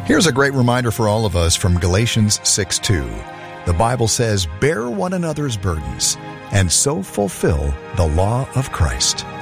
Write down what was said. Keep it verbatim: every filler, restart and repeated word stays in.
Here's a great reminder for all of us from Galatians six two. The Bible says, "Bear one another's burdens, and so fulfill the law of Christ."